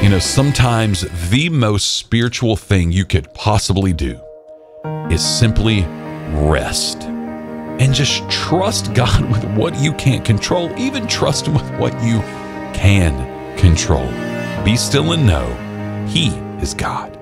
You know, sometimes the most spiritual thing you could possibly do is simply rest and just trust God with what you can't control, even trust Him with what you can control. Be still and know He is God.